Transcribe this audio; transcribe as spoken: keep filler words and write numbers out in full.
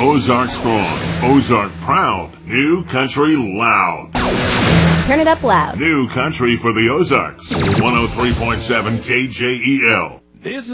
Ozark strong, Ozark proud, New Country loud. Turn it up loud. New Country for the Ozarks. one oh three point seven K J E L. This